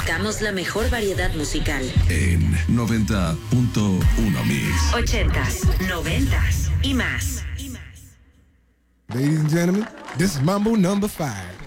presentamos la mejor variedad musical. En 90.1 Mix. 80s, 90s y más. Ladies and gentlemen, this is Mambo number 5.